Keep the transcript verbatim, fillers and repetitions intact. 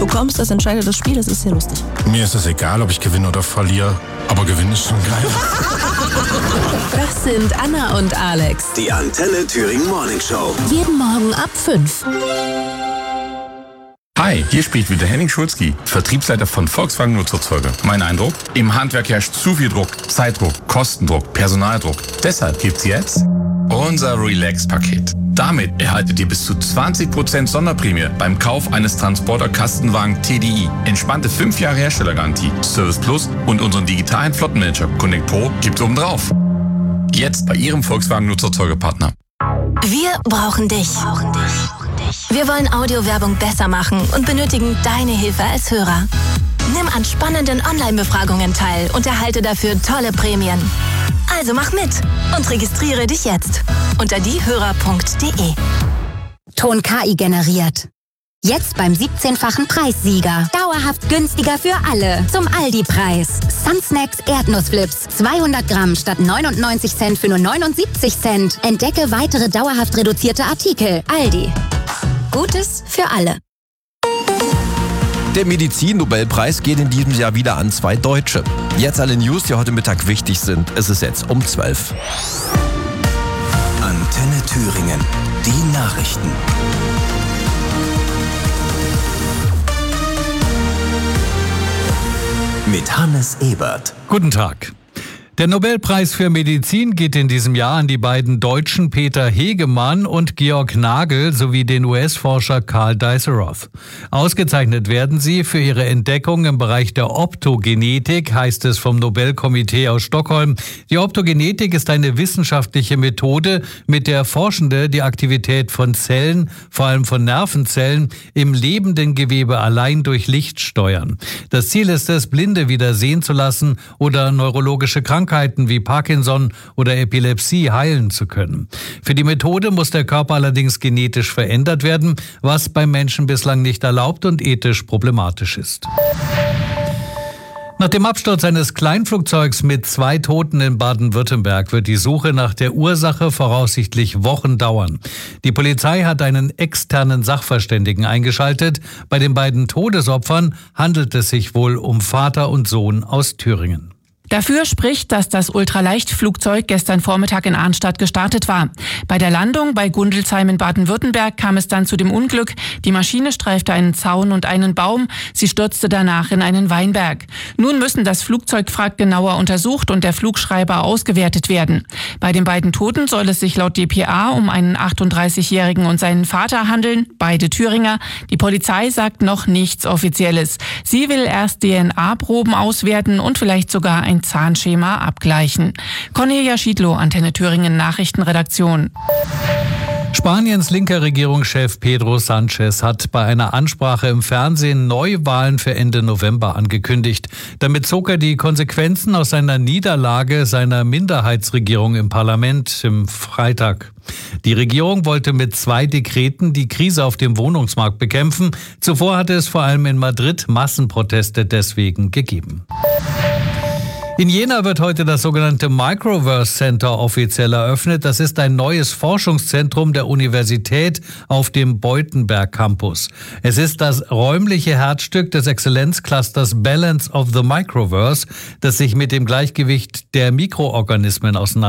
bekommst, das entscheidet das Spiel, das ist sehr lustig. Mir ist es egal, ob ich gewinne oder verliere, aber gewinnen ist schon geil. Das sind Anna und Alex. Die Antenne Thüringen Morning Show. Jeden Morgen ab fünf. Hi, hier spricht wieder Henning Schulzki, Vertriebsleiter von Volkswagen Nutzfahrzeuge. Mein Eindruck? Im Handwerk herrscht zu viel Druck, Zeitdruck, Kostendruck, Personaldruck. Deshalb gibt's jetzt unser Relax-Paket. Damit erhaltet ihr bis zu zwanzig Prozent Sonderprämie beim Kauf eines Transporter-Kastenwagen T D I. Entspannte fünf Jahre Herstellergarantie, Service Plus und unseren digitalen Flottenmanager Connect Pro gibt's obendrauf. Jetzt bei Ihrem Volkswagen Nutzfahrzeuge-Partner. Wir brauchen dich. brauchen dich. Wir wollen Audiowerbung besser machen und benötigen deine Hilfe als Hörer. Nimm an spannenden Online-Befragungen teil und erhalte dafür tolle Prämien. Also mach mit und registriere dich jetzt unter diehörer punkt de. Ton K I generiert. Jetzt beim siebzehnfachen Preissieger. Dauerhaft günstiger für alle. Zum Aldi-Preis. Sunsnacks Erdnussflips. zweihundert Gramm statt neunundneunzig Cent für nur neunundsiebzig Cent. Entdecke weitere dauerhaft reduzierte Artikel. Aldi. Gutes für alle. Der Medizin-Nobelpreis geht in diesem Jahr wieder an zwei Deutsche. Jetzt alle News, die heute Mittag wichtig sind. Es ist jetzt um zwölf. Antenne Thüringen. Die Nachrichten. Mit Hannes Ebert. Guten Tag. Der Nobelpreis für Medizin geht in diesem Jahr an die beiden Deutschen Peter Hegemann und Georg Nagel sowie den U S-Forscher Karl Dies-Roth. Ausgezeichnet werden sie für ihre Entdeckung im Bereich der Optogenetik, heißt es vom Nobelkomitee aus Stockholm. Die Optogenetik ist eine wissenschaftliche Methode, mit der Forschende die Aktivität von Zellen, vor allem von Nervenzellen, im lebenden Gewebe allein durch Licht steuern. Das Ziel ist es, Blinde wieder sehen zu lassen oder neurologische Krankheiten Krankheiten wie Parkinson oder Epilepsie heilen zu können. Für die Methode muss der Körper allerdings genetisch verändert werden, was beim Menschen bislang nicht erlaubt und ethisch problematisch ist. Nach dem Absturz eines Kleinflugzeugs mit zwei Toten in Baden-Württemberg wird die Suche nach der Ursache voraussichtlich Wochen dauern. Die Polizei hat einen externen Sachverständigen eingeschaltet. Bei den beiden Todesopfern handelt es sich wohl um Vater und Sohn aus Thüringen. Dafür spricht, dass das Ultraleichtflugzeug gestern Vormittag in Arnstadt gestartet war. Bei der Landung bei Gundelsheim in Baden-Württemberg kam es dann zu dem Unglück. Die Maschine streifte einen Zaun und einen Baum. Sie stürzte danach in einen Weinberg. Nun müssen das Flugzeugwrack genauer untersucht und der Flugschreiber ausgewertet werden. Bei den beiden Toten soll es sich laut D P A um einen achtunddreißigjährigen und seinen Vater handeln, beide Thüringer. Die Polizei sagt noch nichts Offizielles. Sie will erst D N A-Proben auswerten und vielleicht sogar ein Zahnschema abgleichen. Cornelia Schiedlow, Antenne Thüringen Nachrichtenredaktion. Spaniens linker Regierungschef Pedro Sánchez hat bei einer Ansprache im Fernsehen Neuwahlen für Ende November angekündigt. Damit zog er die Konsequenzen aus seiner Niederlage seiner Minderheitsregierung im Parlament im Freitag. Die Regierung wollte mit zwei Dekreten die Krise auf dem Wohnungsmarkt bekämpfen. Zuvor hatte es vor allem in Madrid Massenproteste deswegen gegeben. In Jena wird heute das sogenannte Microverse Center offiziell eröffnet. Das ist ein neues Forschungszentrum der Universität auf dem Beutenberg Campus. Es ist das räumliche Herzstück des Exzellenzclusters Balance of the Microverse, das sich mit dem Gleichgewicht der Mikroorganismen auseinandersetzt.